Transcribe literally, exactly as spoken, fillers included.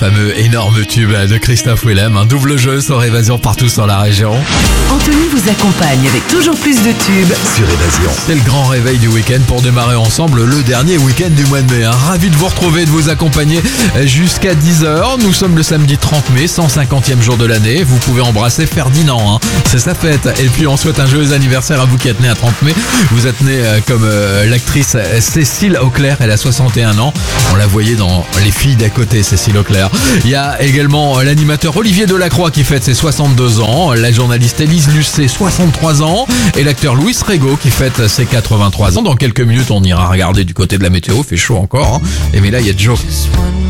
fameux énorme tube de Christophe Willem, un double jeu sur Évasion partout sur la région. Anthony vous accompagne avec toujours plus de tubes Sur Évasion. C'est le grand réveil du week-end pour démarrer ensemble le dernier week-end du mois de mai. Hein. Ravi de vous retrouver, de vous accompagner jusqu'à dix heures. Nous sommes le samedi trente mai, cent cinquantième jour de l'année. Vous pouvez embrasser Ferdinand, hein. C'est sa fête. Et puis on souhaite un joyeux anniversaire à vous qui êtes né à trente mai. Vous êtes né euh, comme euh, l'actrice Cécile Auclair, elle a soixante et un ans. On la voyait dans Les filles d'à côté, Cécile Auclair. Il y a également l'animateur Olivier Delacroix qui fête ses soixante-deux ans, la journaliste Élise Lucet, soixante-trois ans, et l'acteur Louis Rego qui fête ses quatre-vingt-trois ans. Dans quelques minutes, on ira regarder du côté de la météo, fait chaud encore, hein. Et mais là, il y a Joe.